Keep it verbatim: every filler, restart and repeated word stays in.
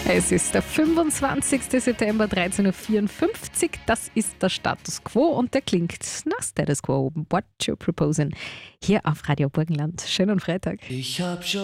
Es ist der fünfundzwanzigste September, dreizehn Uhr vierundfünfzig. Das ist der Status Quo und der klingt nach Status Quo. What you proposing? Hier auf Radio Burgenland. Schönen Freitag. Ich hab schon